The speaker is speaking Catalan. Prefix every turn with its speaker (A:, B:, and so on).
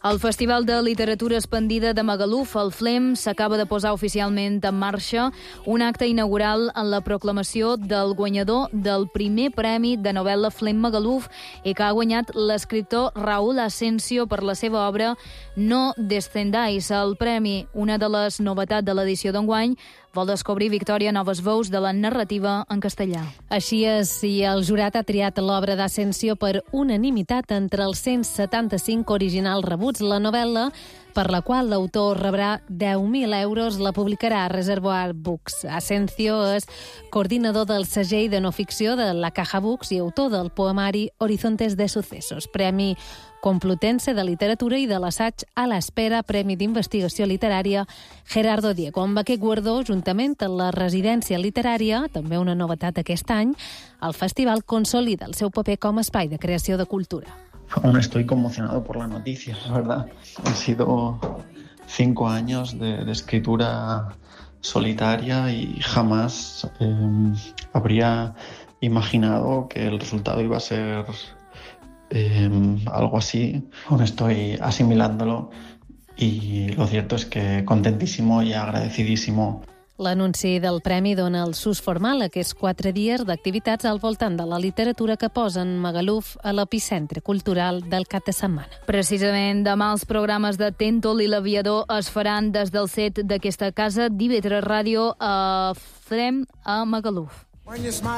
A: El Festival de Literatura Expandida de Magaluf, el FLEM, s'acaba de posar oficialment en marxa un acte inaugural en la proclamació del guanyador del primer premi de novel·la FLEM Magaluf i que ha guanyat l'escriptor Raúl Asensio per la seva obra No descendáis. El premi, una de les novetats de l'edició d'enguany, vol descobrir, Victòria, noves veus de la narrativa en castellà.
B: Així és, i el jurat ha triat l'obra d'Asensio per unanimitat entre els 175 originals rebuts. La novel·la, per la qual l'autor rebrà 10.000 euros, la publicarà Reservoir Books. Asensio és coordinador del segell de no ficció de la Caja Books i autor del poemari Horizontes de Sucesos, Premi Complutense de Literatura i de l'assaig A l'Espera, Premi d'Investigació Literària Gerardo Diego. Amb aquest guardó, juntament amb la residència literària, també una novetat aquest any, el festival consolida el seu paper com a espai de creació de cultura.
C: Aún estoy conmocionado por la noticia, la verdad. Han sido 5 años de escritura solitaria y jamás habría imaginado que el resultado iba a ser algo así. Aún estoy asimilándolo y lo cierto es que contentísimo y agradecidísimo.
B: L'anunci del premi dona el sus formal a aquests 4 dies d'activitats al voltant de la literatura que posen Magaluf a l'epicentre cultural del cap de setmana.
A: Precisament demà els programes de Tèntol i l'Aviador es faran des del set d'aquesta casa d'IV3 Ràdio a FLEM a Magaluf.